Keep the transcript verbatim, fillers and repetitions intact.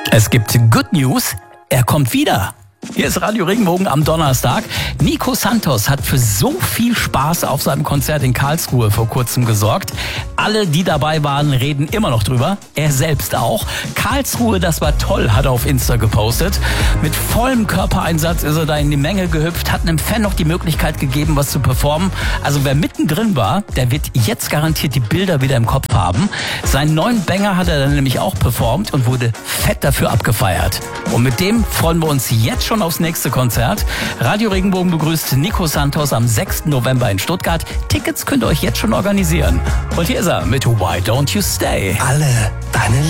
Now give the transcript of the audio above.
Es gibt Good News, er kommt wieder. Hier ist Radio Regenbogen am Donnerstag. Nico Santos hat für so viel Spaß auf seinem Konzert in Karlsruhe vor kurzem gesorgt. Alle, die dabei waren, reden immer noch drüber. Er selbst auch. Karlsruhe, das war toll, hat er auf Insta gepostet. Mit vollem Körpereinsatz ist er da in die Menge gehüpft, hat einem Fan noch die Möglichkeit gegeben, was zu performen. Also wer mittendrin war, der wird jetzt garantiert die Bilder wieder im Kopf haben. Seinen neuen Banger hat er dann nämlich auch performt und wurde fett dafür abgefeiert. Und mit dem freuen wir uns jetzt schon aufs nächste Konzert. Radio Regenbogen begrüßt Nico Santos am sechsten November in Stuttgart. Tickets könnt ihr euch jetzt schon organisieren. Und hier ist er mit Why Don't You Stay? Alle deine